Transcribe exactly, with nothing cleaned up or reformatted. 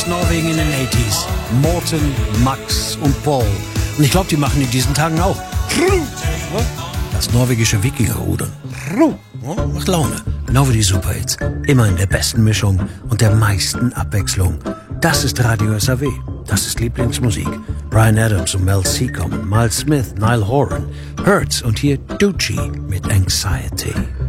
aus Norwegen in den achtziger. Morten, Max und Paul. Und ich glaube, die machen in diesen Tagen auch das norwegische Wikingerrudern. Macht Laune. Genau wie die Superhits. Immer in der besten Mischung und der meisten Abwechslung. Das ist Radio S A W. Das ist Lieblingsmusik. Bryan Adams und Mel C kommen. Miles Smith, Niall Horan, Hurts und hier Ducci mit Anxiety.